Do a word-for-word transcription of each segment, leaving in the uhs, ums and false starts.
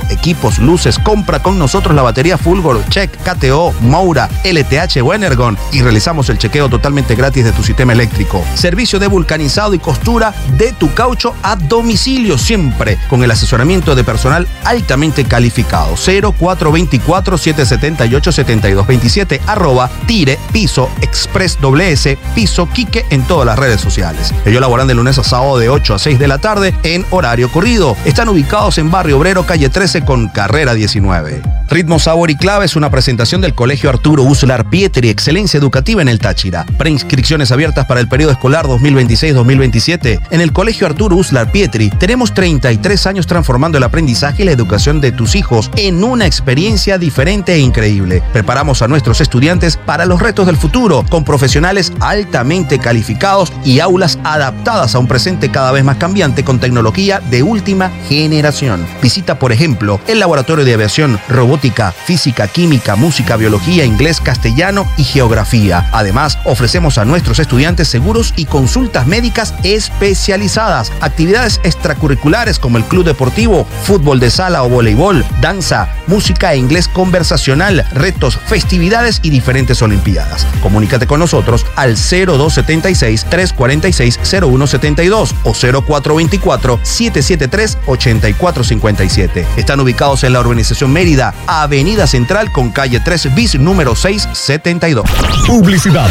equipos, luces. Compra con nosotros la batería Fulgor, Check, K T O, Moura, L T H o Energon y realizamos el chequeo totalmente gratis de tu sistema eléctrico. Servicio de vulcanizado y costura de tu caucho a domicilio, siempre con el asesoramiento de personal altamente calificado. cero cuatro dos cuatro, siete siete ocho, siete dos dos siete, arroba Tire Piso Express doble S, Piso Quique en todas las redes sociales. Ellos laboran de lunes a sábado de ocho a seis de la tarde en horario corrido. Están ubicados en Barrio Obrero, calle trece con carrera diecinueve. Ritmo, Sabor y Clave es una presentación del Colegio Arturo Uslar Pietri, excelencia educativa en el Táchira. Preinscripciones abiertas para el periodo escolar dos mil veintiséis dos mil veintisiete. En el Colegio Arturo Uslar Pietri tenemos treinta y tres años transformando el aprendizaje y la educación de tus hijos en una experiencia diferente e increíble. Preparamos a nuestros estudiantes para los retos del futuro, con profesionales altamente calificados y aulas adaptadas a un presente cada vez más cambiante con tecnología de última generación. Visita, por ejemplo, el Laboratorio de Aviación, Robótica, Física, Química, Música, Biología, Inglés, Castellano y Geografía. Además, ofrecemos a nuestros estudiantes seguros y consultas médicas especializadas, actividades extracurriculares como el club deportivo, fútbol de sala o voleibol, danza, música e inglés conversacional, retos, festividades y diferentes olimpiadas. Comunícate con nosotros al cero dos siete seis, tres cuatro seis, cero uno siete dos o cero cuatro dos cuatro, siete siete tres, ocho cuatro cinco siete. Están ubicados en la urbanización Mérida, Avenida Central con calle tres bis número seiscientos setenta y dos. Publicidad.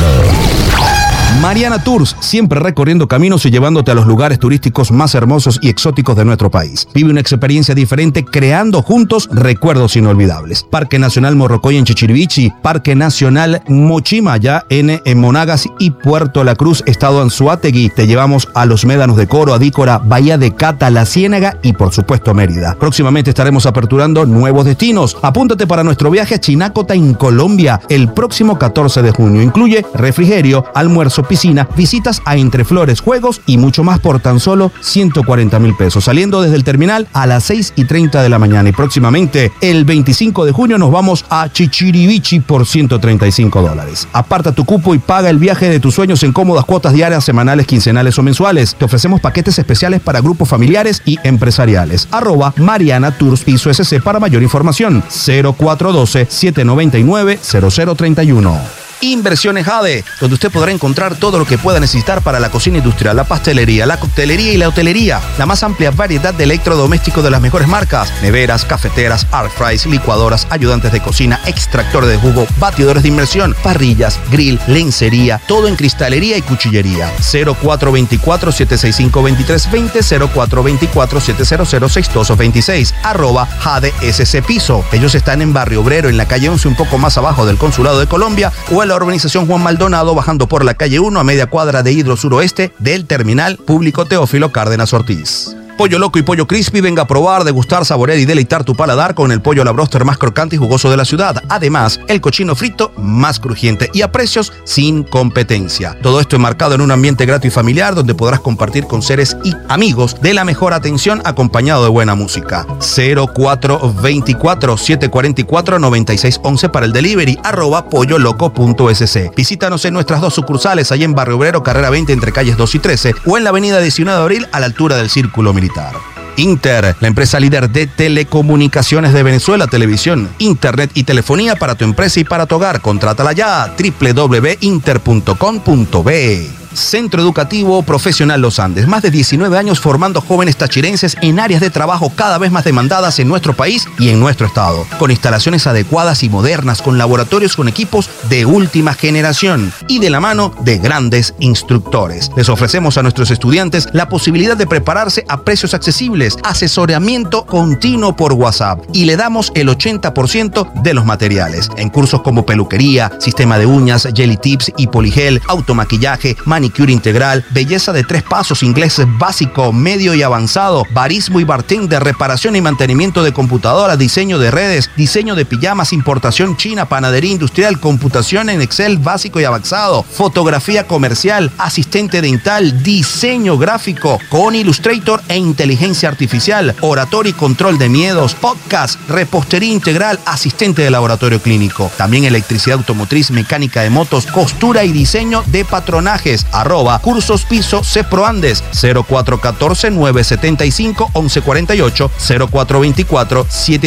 Mariana Tours, siempre recorriendo caminos y llevándote a los lugares turísticos más hermosos y exóticos de nuestro país. Vive una experiencia diferente creando juntos recuerdos inolvidables. Parque Nacional Morrocoy en Chichirivichi, Parque Nacional Mochima allá en, en Monagas y Puerto La Cruz, Estado Anzoátegui. Te llevamos a los Médanos de Coro, Adícora, Bahía de Cata, La Ciénaga y por supuesto Mérida. Próximamente estaremos aperturando nuevos destinos. Apúntate para nuestro viaje a Chinacota en Colombia el próximo catorce de junio. Incluye refrigerio, almuerzo, piscina, visitas a Entre Flores, juegos y mucho más por tan solo ciento cuarenta mil pesos. Saliendo desde el terminal a las seis y treinta de la mañana. Y próximamente, el veinticinco de junio, nos vamos a Chichirivichi por ciento treinta y cinco dólares. Aparta tu cupo y paga el viaje de tus sueños en cómodas cuotas diarias, semanales, quincenales o mensuales. Te ofrecemos paquetes especiales para grupos familiares y empresariales. Arroba Mariana Tours Piso S C para mayor información. cero cuatro uno dos, siete nueve nueve, cero cero tres uno. Inversiones Jade, donde usted podrá encontrar todo lo que pueda necesitar para la cocina industrial, la pastelería, la coctelería y la hotelería. La más amplia variedad de electrodomésticos de las mejores marcas: neveras, cafeteras, air fryers, licuadoras, ayudantes de cocina, extractores de jugo, batidores de inmersión, parrillas, grill, lencería, todo en cristalería y cuchillería. cero cuatro dos cuatro, siete seis cinco, dos tres dos cero, cero cuatro dos cuatro, siete cero cero, seis dos dos seis, arroba Jade S C Piso. Ellos están en Barrio Obrero, en la calle once, un poco más abajo del Consulado de Colombia, o en la urbanización Juan Maldonado, bajando por la calle uno a media cuadra de Hidro Suroeste del Terminal Público Teófilo Cárdenas Ortiz. Pollo Loco y Pollo Crispy, venga a probar, degustar, saborear y deleitar tu paladar con el pollo a la broster más crocante y jugoso de la ciudad. Además, el cochino frito más crujiente y a precios sin competencia. Todo esto enmarcado en un ambiente grato y familiar donde podrás compartir con seres y amigos de la mejor atención acompañado de buena música. cero cuatro dos cuatro, siete cuatro cuatro, nueve seis uno uno para el delivery, arroba polloloco punto s c. Visítanos en nuestras dos sucursales, allá en Barrio Obrero, carrera veinte entre calles dos y trece, o en la avenida diecinueve de abril a la altura del Círculo Militar. Inter, la empresa líder de telecomunicaciones de Venezuela, televisión, internet y telefonía para tu empresa y para tu hogar. Contrátala ya, doble u doble u doble u punto inter punto com punto be. Centro Educativo Profesional Los Andes, más de diecinueve años formando jóvenes tachirenses en áreas de trabajo cada vez más demandadas en nuestro país y en nuestro estado, con instalaciones adecuadas y modernas, con laboratorios con equipos de última generación y de la mano de grandes instructores. Les ofrecemos a nuestros estudiantes la posibilidad de prepararse a precios accesibles, asesoramiento continuo por WhatsApp y le damos el ochenta por ciento de los materiales en cursos como peluquería, sistema de uñas, jelly tips y poligel, automaquillaje, manicure integral, belleza de tres pasos, inglés básico, medio y avanzado, barismo y bartender, reparación y mantenimiento de computadoras, diseño de redes, diseño de pijamas, importación china, panadería industrial, computación en Excel básico y avanzado, fotografía comercial, asistente dental, diseño gráfico con Illustrator e inteligencia artificial, oratoria y control de miedos, podcast, repostería integral, asistente de laboratorio clínico, también electricidad automotriz, mecánica de motos, costura y diseño de patronajes. Arroba Cursos Piso Ceproandes, cero cuatro uno cuatro, nueve siete cinco, once cuarenta y ocho, cero cuatro dos cuatro, siete